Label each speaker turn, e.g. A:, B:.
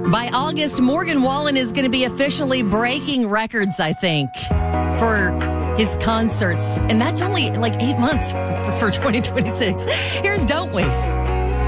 A: By August, Morgan Wallen is going to be officially breaking records, I think, for his concerts. And that's only like 8 months for 2026. Here's Don't We?